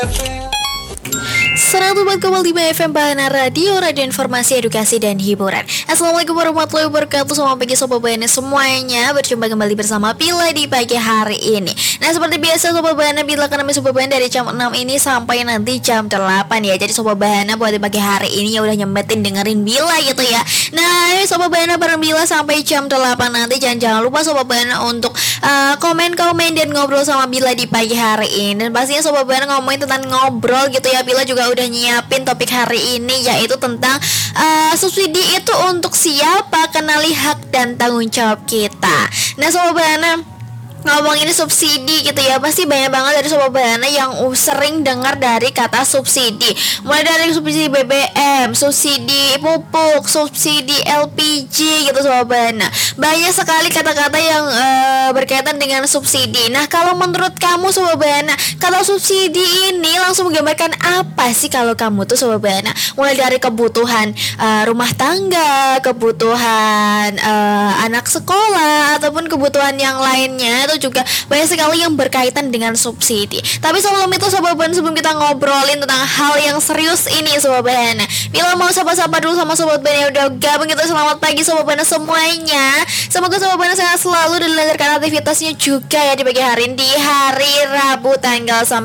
104,5 FM Bahana Radio Informasi, Edukasi, dan Hiburan. Assalamualaikum warahmatullahi wabarakatuh. Selamat pagi Sobat Bahana semuanya. Berjumpa kembali bersama Bila di pagi hari ini. Nah, seperti biasa Sobat Bahana, Bila akan nemenin Sobat Bahana dari jam 6 ini sampai nanti jam 8 ya. Jadi Sobat Bahana buat di pagi hari ini ya udah nyempetin dengerin Bila gitu ya. Nah, ini Sobat Bahana bareng Bila sampai jam 8 nanti. Jangan lupa Sobat Bahana untuk komen-komen dan ngobrol sama Bila di pagi hari ini. Dan pastinya Sobat Bahana ngomongin tentang ngobrol gitu ya. Bila juga udah nyiapin topik hari ini, yaitu tentang subsidi itu untuk siapa, kenali hak dan tanggung jawab kita. Nah Sobat Bahana, ngomongin subsidi gitu ya, pasti banyak banget dari Sobat Bahana yang sering dengar dari kata subsidi. Mulai dari subsidi BBM, subsidi pupuk, subsidi LPG gitu Sobat Bahana. Banyak sekali kata-kata yang berkaitan dengan subsidi. Nah, kalau menurut kamu Sobat Bahana, kata subsidi ini langsung menggambarkan apa sih kalau kamu tuh Sobat Bahana? Mulai dari kebutuhan rumah tangga, kebutuhan anak sekolah, ataupun kebutuhan yang lainnya, itu juga banyak sekali yang berkaitan dengan subsidi. Tapi sebelum itu Sobat Bahana, sebelum kita ngobrolin tentang hal yang serius ini Sobat Bahana, Bila mau sapa-sapa dulu sama Sobat Bahana yang udah gabung gitu. Selamat pagi Sobat Bahana semuanya. Semoga Sobat Bahana sehat selalu dan dilancarkan aktivitasnya juga ya di pagi hari ini, di hari Rabu tanggal 9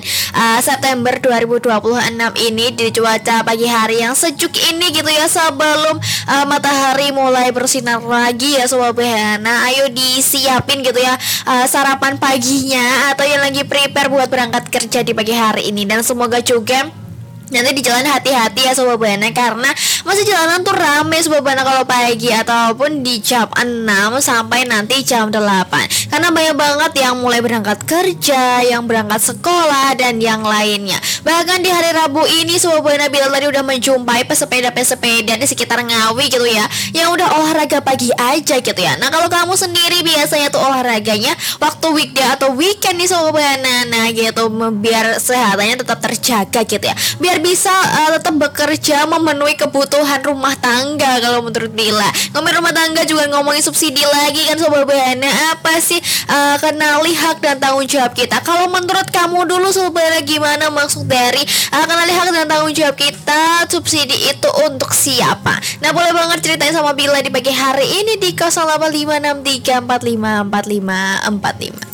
September 2026 ini, di cuaca pagi hari yang sejuk ini gitu ya, sebelum matahari mulai bersinar lagi ya Sobat Bahana. Ayo disiapin gitu ya sarapan paginya, atau yang lagi prepare buat berangkat kerja di pagi hari ini. Dan semoga juga nanti di jalan hati-hati ya Sobat Bahana, karena masih jalanan tuh rame Sobat Bahana kalau pagi ataupun di jam 6 sampai nanti jam 8, karena banyak banget yang mulai berangkat kerja, yang berangkat sekolah, dan yang lainnya. Bahkan di hari Rabu ini Sobat Bahana, Bila tadi udah menjumpai pesepeda-pesepeda di sekitar Ngawi gitu ya, yang udah olahraga pagi aja gitu ya. Nah, kalau kamu sendiri biasanya tuh olahraganya waktu weekday atau weekend nih Sobat Bahana, nah gitu, biar kesehatannya tetap terjaga gitu ya, biar bisa tetap bekerja memenuhi kebutuhan rumah tangga. Kalau menurut Bila, ngomongin rumah tangga juga ngomongin subsidi lagi kan Sobat Bahana. Apa sih kenali hak dan tanggung jawab kita? Kalau menurut kamu dulu Sobat Bahana, gimana maksud dari kenali hak dan tanggung jawab kita? Subsidi itu untuk siapa? Nah, boleh banget ceritain sama Bila di pagi hari ini di 085634545545.